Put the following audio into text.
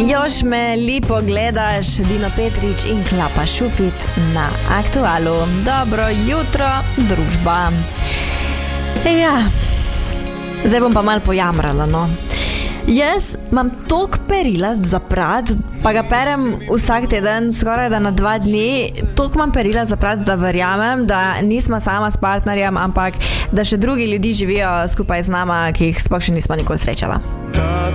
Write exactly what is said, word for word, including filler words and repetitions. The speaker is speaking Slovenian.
Još me lepo gledaš, Dino Petrič in Klapa Šufit na Aktualu. Dobro jutro, družba. Ja, zdaj bom pa malo pojamrala, no. Jaz imam toliko perila za prat, pa ga perem vsak teden, skoraj da na dva dni. Toliko imam perila za prat, da verjamem, da nismo sama s partnerjem, ampak da še drugi ljudi živijo skupaj z nama, ki jih sploh še nismo nikoli srečala.